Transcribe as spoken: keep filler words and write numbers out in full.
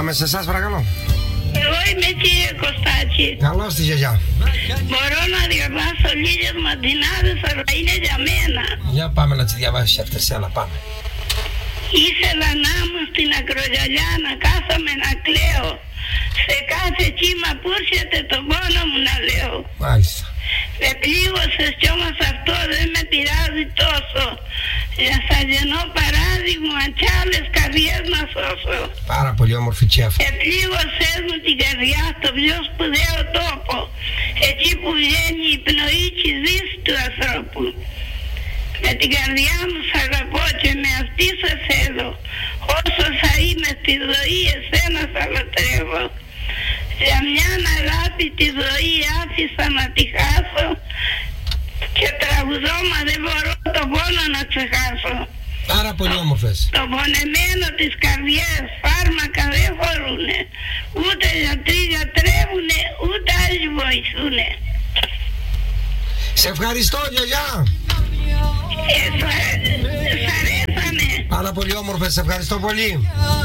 Πάμε σε εσάς παρακαλώ. Εγώ είμαι κύριε Κωστάκη. Καλώς τη γιαγιά. Μπορώ να διαβάσω λίγες μαντινάδες, αλλά είναι για μένα. Για πάμε να τις διαβάσεις αυτές, έλα πάμε. Ήθελα να ήμουν στην ακρογιαλιά, να κάθομαι να κλαίω. Σε κάθε κύμα που έρχεται τον πόνο μου να λέω. Μάλιστα. Με πλήγωσες κι όμως αυτό δεν με πειράζει τόσο. Για θα γεννώ παράδειγμα κι άλλες καρδιές να σώσω. Πάρα πολύ όμορφη και αυτό. Με πλήγωσες μου την καρδιά στο πιο σπουδαίο τόπο. Εκεί που βγαίνει η πνοή και η ζήση του ανθρώπου. Με την καρδιά μου σ' αγαπώ και με αυτή σε θέλω. Όσο θα είμαι στη ζωή εσένα θα λατρεύω. Για μια αγάπη τη ζωή άφησα να τη χάσω. Και τραγουδώ μα δεν μπορώ το πόνο να ξεχάσω. Πάρα πολύ όμορφες. Το πονεμένο της καρδιάς φάρμακα δεν χωρούνε. Ούτε γιατροί γιατρεύουνε, ούτε άλλοι βοηθούνε. Σε ευχαριστώ γιαγιά. Ε, σ' αρέσανε. Πάρα πολύ όμορφες, σε ευχαριστώ πολύ.